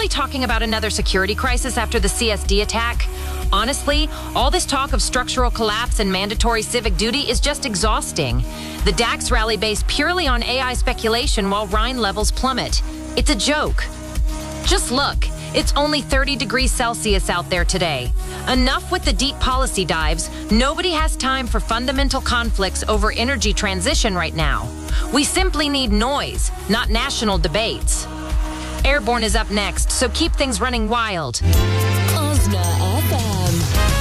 really talking about another security crisis after the CSD attack? Honestly, all this talk of structural collapse and mandatory civic duty is just exhausting. The DAX rally based purely on AI speculation while Rhine levels plummet. It's a joke. Just look, it's only 30 degrees Celsius out there today. Enough with the deep policy dives. Nobody has time for fundamental conflicts over energy transition right now. We simply need noise, not national debates. Airborne is up next, so keep things running wild. Osna